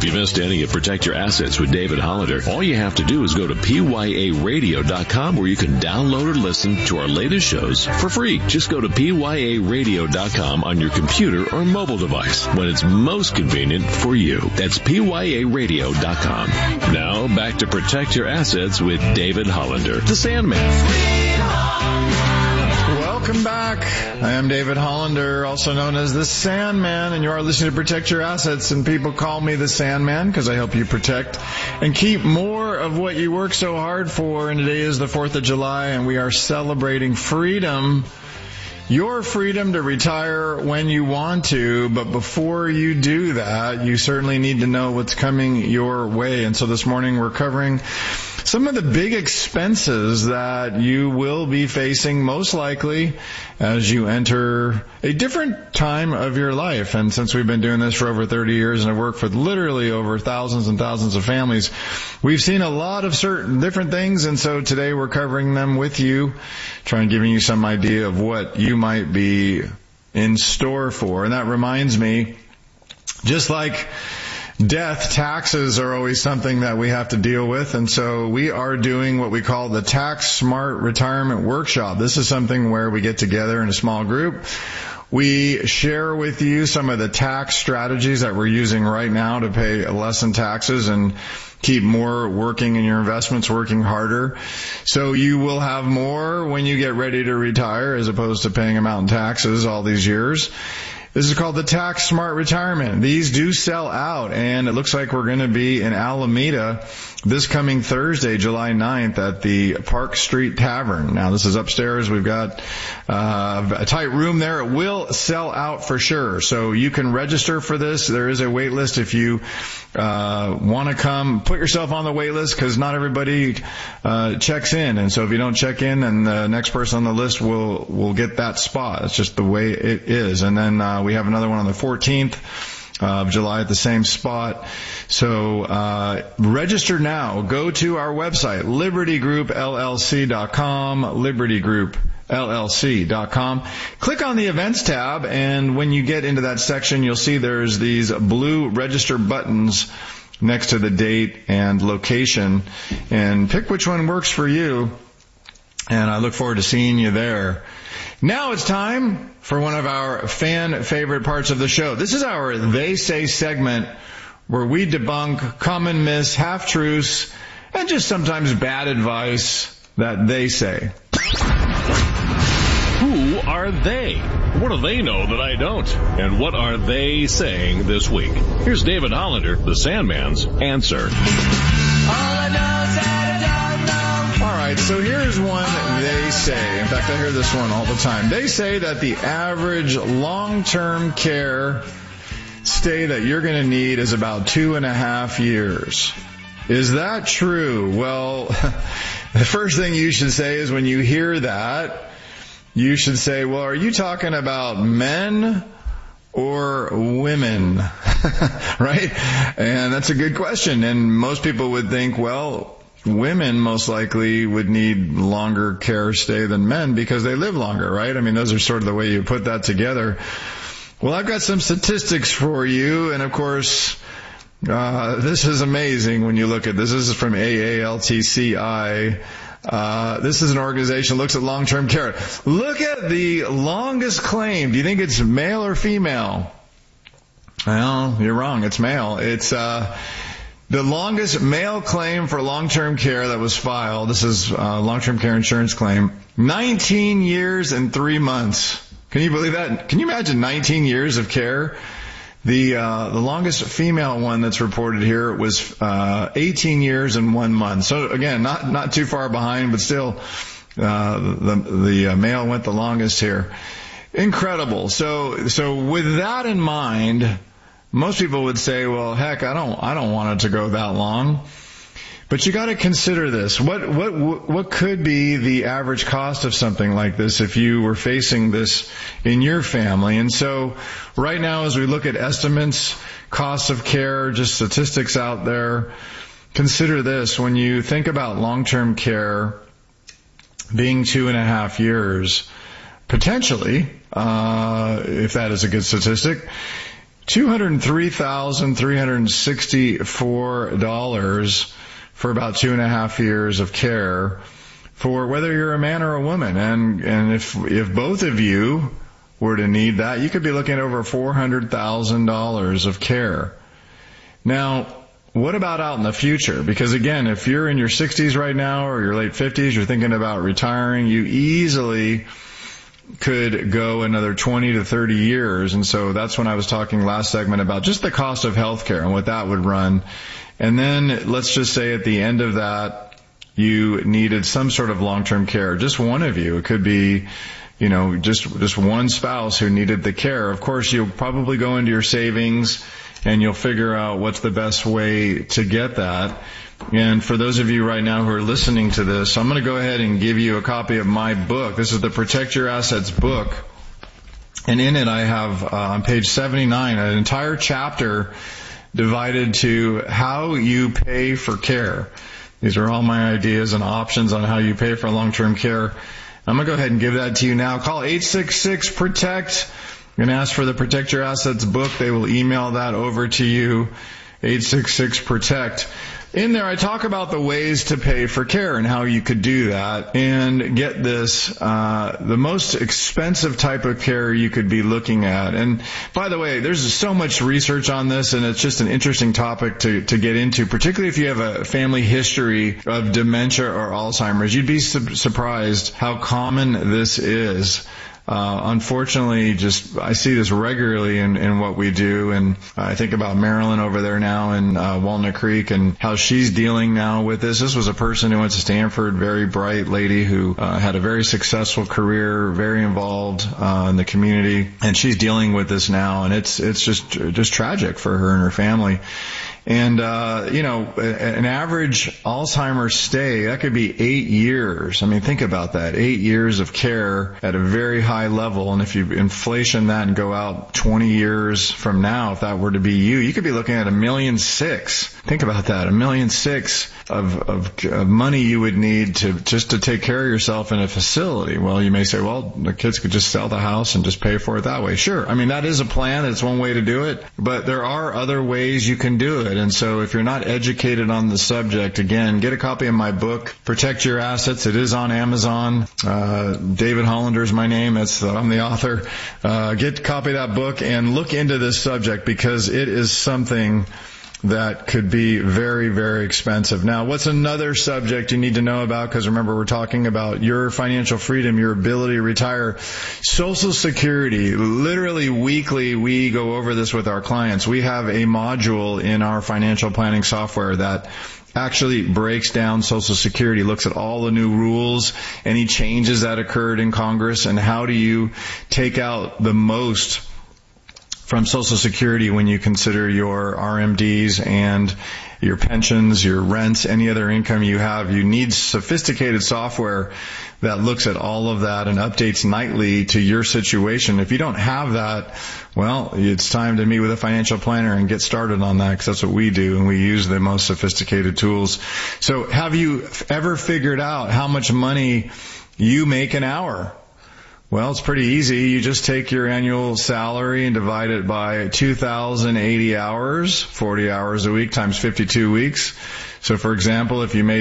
you missed any of Protect Your Assets with David Hollander, all you have to do is go to PYARadio.com where you can download or listen to our latest shows for free. Just go to PYARadio.com on your computer or mobile device when it's most convenient for you. That's PYARadio.com. Now back to Protect Your Assets with David Hollander, the Sandman. Welcome back. I am David Hollander, also known as the Sandman, and you are listening to Protect Your Assets, and people call me the Sandman because I help you protect and keep more of what you work so hard for. And today is the 4th of July, and we are celebrating freedom. Your freedom to retire when you want to, but before you do that, you certainly need to know what's coming your way. And so this morning we're covering some of the big expenses that you will be facing most likely as you enter a different time of your life. And since we've been doing this for over 30 years and I've worked for literally over thousands and thousands of families, we've seen a lot of certain different things. And so today we're covering them with you, trying to give you some idea of what you might be in store for. And that reminds me, just like death, taxes are always something that we have to deal with, and so we are doing what we call the Tax Smart Retirement Workshop. This is something where we get together in a small group. We share with you some of the tax strategies that we're using right now to pay less in taxes and keep more working in your investments, working harder. So you will have more when you get ready to retire as opposed to paying them out in taxes all these years. This is called the Tax Smart Retirement. These do sell out, and it looks like we're going to be in Alameda this coming Thursday, July 9th, at the Park Street Tavern. Now, this is upstairs. We've got a tight room there. It will sell out for sure. So you can register for this. There is a wait list if you want to come. Put yourself on the wait list because not everybody checks in. And so if you don't check in, then the next person on the list will get that spot. It's just the way it is. And then we have another one on the 14th of July at the same spot. So register now. Go to our website, libertygroupllc.com, libertygroupllc.com. Click on the events tab, and when you get into that section, you'll see there's these blue register buttons next to the date and location, and pick which one works for you. And I look forward to seeing you there. Now it's time for one of our fan favorite parts of the show. This is our They Say segment where we debunk common myths, half-truths, and just sometimes bad advice that they say. Who are they? What do they know that I don't? And what are they saying this week? Here's David Hollander, the Sandman's answer. All I know is that I don't know. All right, so here's one they say. In fact, I hear this one all the time. They say that the average long-term care stay that you're going to need is about 2.5 years. Is that true? Well, the first thing you should say is when you hear that, you should say, well, are you talking about men or women? Right? And that's a good question. And most people would think, well, women most likely would need longer care stay than men because they live longer, right? I mean, those are sort of the way you put that together. Well, I've got some statistics for you, and of course, this is amazing when you look at this. This is from AALTCI. This is an organization that looks at long-term care. Look at the longest claim. Do you think it's male or female? Well, you're wrong. It's male. It's the longest male claim for long-term care that was filed. This is long-term care insurance claim. 19 years and 3 months. Can you believe that? Can you imagine 19 years of care? The longest female one that's reported here was 18 years and 1 month. So again, not too far behind, but still the male went the longest here. Incredible. So with that in mind, most people would say, well, heck, I don't want it to go that long. But you got to consider this. What could be the average cost of something like this if you were facing this in your family? And so right now, as we look at estimates, costs of care, just statistics out there, consider this. When you think about long-term care being 2.5 years, potentially, if that is a good statistic, $203,364 for about 2.5 years of care for whether you're a man or a woman. And if both of you were to need that, you could be looking at over $400,000 of care. Now, what about out in the future? Because again, if you're in your 60s right now or your late 50s, you're thinking about retiring, you easily could go another 20 to 30 years. And so that's when I was talking last segment about just the cost of healthcare and what that would run. And then let's just say at the end of that, you needed some sort of long-term care. Just one of you. It could be, just one spouse who needed the care. Of course, you'll probably go into your savings and you'll figure out what's the best way to get that. And for those of you right now who are listening to this, I'm going to go ahead and give you a copy of my book. This is the Protect Your Assets book. And in it I have, on page 79, an entire chapter divided to how you pay for care. These are all my ideas and options on how you pay for long-term care. I'm going to go ahead and give that to you now. Call 866-PROTECT and ask for the Protect Your Assets book. They will email that over to you, 866-PROTECT. In there, I talk about the ways to pay for care and how you could do that. And get this, the most expensive type of care you could be looking at. And by the way, there's so much research on this, and it's just an interesting topic to get into, particularly if you have a family history of dementia or Alzheimer's. You'd be surprised how common this is. Unfortunately, I see this regularly in what we do, and I think about Marilyn over there now in Walnut Creek and how she's dealing now with this. This was a person who went to Stanford, very bright lady who had a very successful career, very involved in the community, and she's dealing with this now, and it's just tragic for her and her family. And, an average Alzheimer's stay, that could be 8 years. I mean, think about that. 8 years of care at a very high level. And if you inflation that and go out 20 years from now, if that were to be you could be looking at $1.6 million. Think about that. $1.6 million of money you would need to take care of yourself in a facility. Well, you may say, well, the kids could just sell the house and just pay for it that way. Sure. I mean, that is a plan. It's one way to do it. But there are other ways you can do it. And so if you're not educated on the subject, again, get a copy of my book, Protect Your Assets. It is on Amazon. David Hollander is my name. I'm the author. Get a copy of that book and look into this subject because it is something that could be very, very expensive. Now, what's another subject you need to know about? Because remember, we're talking about your financial freedom, your ability to retire. Social Security. Literally weekly, we go over this with our clients. We have a module in our financial planning software that actually breaks down Social Security, looks at all the new rules, any changes that occurred in Congress, and how do you take out the most from Social Security when you consider your RMDs and your pensions, your rents, any other income you have. You need sophisticated software that looks at all of that and updates nightly to your situation. If you don't have that, well, it's time to meet with a financial planner and get started on that, because that's what we do, and we use the most sophisticated tools. So have you ever figured out how much money you make an hour? Well, it's pretty easy. You just take your annual salary and divide it by 2,080 hours, 40 hours a week times 52 weeks. So, for example, if you made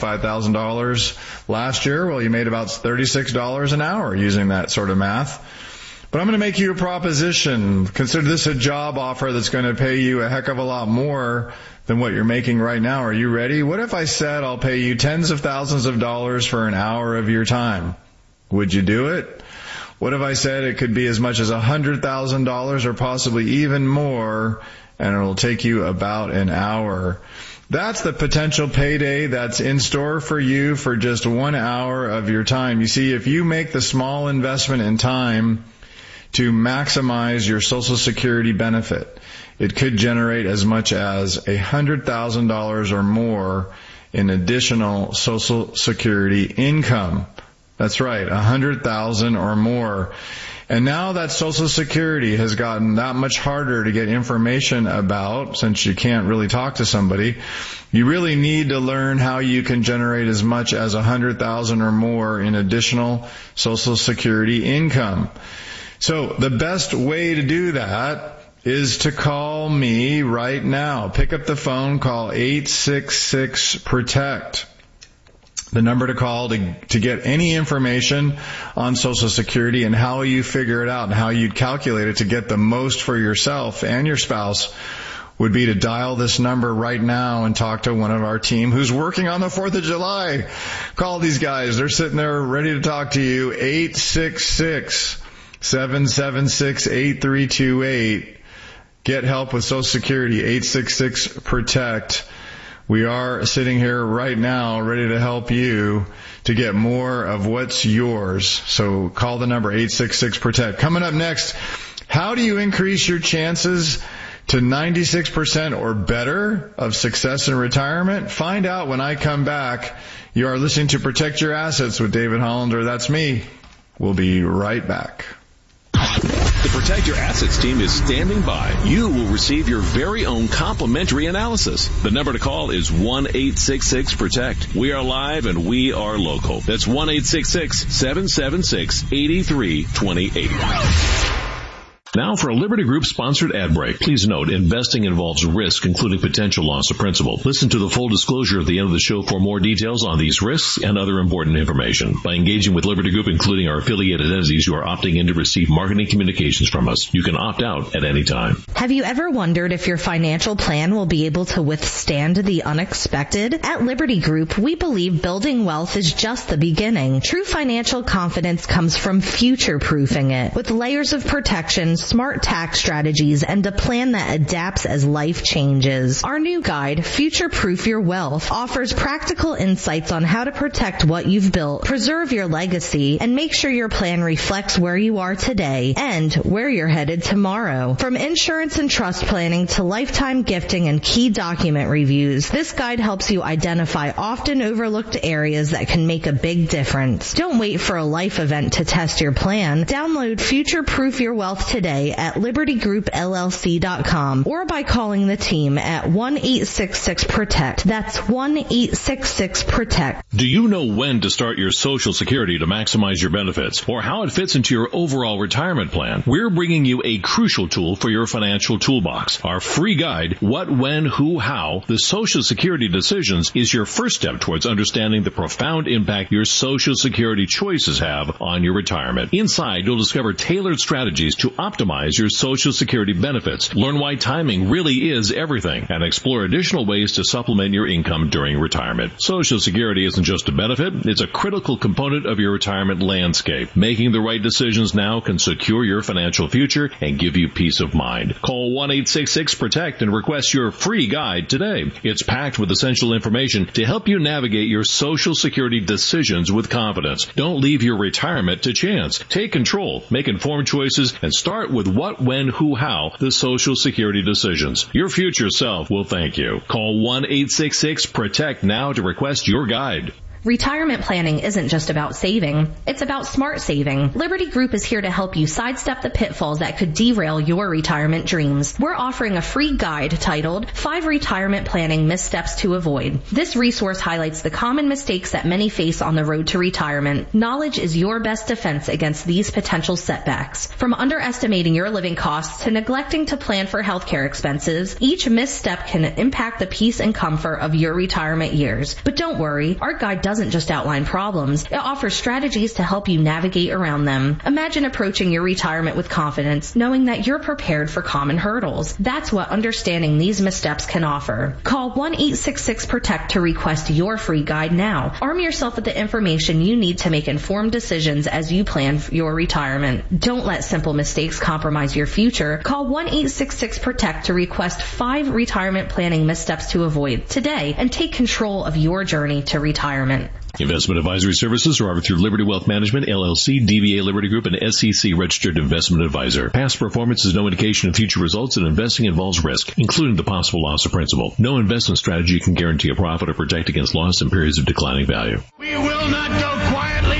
$75,000 last year, well, you made about $36 an hour using that sort of math. But I'm going to make you a proposition. Consider this a job offer that's going to pay you a heck of a lot more than what you're making right now. Are you ready? What if I said I'll pay you tens of thousands of dollars for an hour of your time? Would you do it? What if I said it could be as much as $100,000 or possibly even more, and it'll take you about an hour? That's the potential payday that's in store for you for just 1 hour of your time. You see, if you make the small investment in time to maximize your Social Security benefit, it could generate as much as $100,000 or more in additional Social Security income. That's right, 100,000 or more. And now that Social Security has gotten that much harder to get information about, since you can't really talk to somebody, you really need to learn how you can generate as much as 100,000 or more in additional Social Security income. So the best way to do that is to call me right now. Pick up the phone, call 866-PROTECT. The number to call to get any information on Social Security and how you figure it out and how you'd calculate it to get the most for yourself and your spouse would be to dial this number right now and talk to one of our team who's working on the 4th of July. Call these guys. They're sitting there ready to talk to you. 866-776-8328. Get help with Social Security. 866-PROTECT. We are sitting here right now ready to help you to get more of what's yours. So call the number 866-PROTECT. Coming up next, how do you increase your chances to 96% or better of success in retirement? Find out when I come back. You are listening to Protect Your Assets with David Hollander. That's me. We'll be right back. The Protect Your Assets team is standing by. You will receive your very own complimentary analysis. The number to call is 1-866-PROTECT. We are live and we are local. That's 1-866-776-8328. Now for a Liberty Group sponsored ad break. Please note, investing involves risk, including potential loss of principal. Listen to the full disclosure at the end of the show for more details on these risks and other important information. By engaging with Liberty Group, including our affiliated entities, you are opting in to receive marketing communications from us. You can opt out at any time. Have you ever wondered if your financial plan will be able to withstand the unexpected? At Liberty Group, we believe building wealth is just the beginning. True financial confidence comes from future-proofing it, with layers of protection, smart tax strategies, and a plan that adapts as life changes. Our new guide, Future Proof Your Wealth, offers practical insights on how to protect what you've built, preserve your legacy, and make sure your plan reflects where you are today and where you're headed tomorrow. From insurance and trust planning to lifetime gifting and key document reviews, this guide helps you identify often overlooked areas that can make a big difference. Don't wait for a life event to test your plan. Download Future Proof Your Wealth today at libertygroupllc.com or by calling the team at 1-866-PROTECT. That's 1-866-PROTECT. Do you know when to start your Social Security to maximize your benefits or how it fits into your overall retirement plan? We're bringing you a crucial tool for your financial toolbox. Our free guide, What, When, Who, How, the Social Security Decisions, is your first step towards understanding the profound impact your Social Security choices have on your retirement. Inside, you'll discover tailored strategies to optimize your Social Security benefits, learn why timing really is everything, and explore additional ways to supplement your income during retirement. Social Security isn't just a benefit, it's a critical component of your retirement landscape. Making the right decisions now can secure your financial future and give you peace of mind. Call 1-866-PROTECT and request your free guide today. It's packed with essential information to help you navigate your Social Security decisions with confidence. Don't leave your retirement to chance. Take control, make informed choices, and start with What, When, Who, How, the Social Security Decisions. Your future self will thank you. Call 1-866-PROTECT now to request your guide. Retirement planning isn't just about saving. It's about smart saving. Liberty Group is here to help you sidestep the pitfalls that could derail your retirement dreams. We're offering a free guide titled 5 Retirement Planning Missteps to Avoid. This resource highlights the common mistakes that many face on the road to retirement. Knowledge is your best defense against these potential setbacks. From underestimating your living costs to neglecting to plan for healthcare expenses, each misstep can impact the peace and comfort of your retirement years. But don't worry, our guide doesn't just outline problems, it offers strategies to help you navigate around them. Imagine approaching your retirement with confidence, knowing that you're prepared for common hurdles. That's what understanding these missteps can offer. Call 1-866-PROTECT to request your free guide now. Arm yourself with the information you need to make informed decisions as you plan for your retirement. Don't let simple mistakes compromise your future. Call 1-866-PROTECT to request 5 retirement planning missteps to avoid today and take control of your journey to retirement. Investment advisory services are offered through Liberty Wealth Management, LLC, DBA Liberty Group, and SEC Registered Investment Advisor. Past performance is no indication of future results, and investing involves risk, including the possible loss of principal. No investment strategy can guarantee a profit or protect against loss in periods of declining value. We will not go quietly.